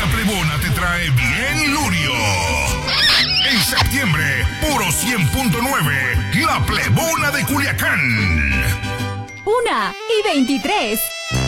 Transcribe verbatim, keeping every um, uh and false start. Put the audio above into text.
La Plebona te trae bien lurio. En septiembre, puro cien punto nueve, La Plebona de Culiacán. Una y veintitrés.